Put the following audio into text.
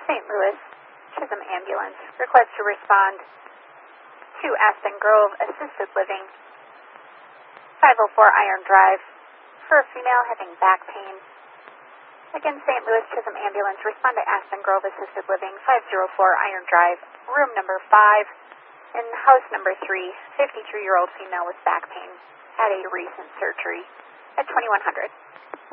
St. Louis Chisholm Ambulance. Request to respond to Aspen Grove Assisted Living, 504 Iron Drive, for a female having back pain. Again, St. Louis Chisholm Ambulance. Respond to Aspen Grove Assisted Living, 504 Iron Drive, room number 5, in house number 3, 53-year-old female with back pain. Had a recent surgery at 2100.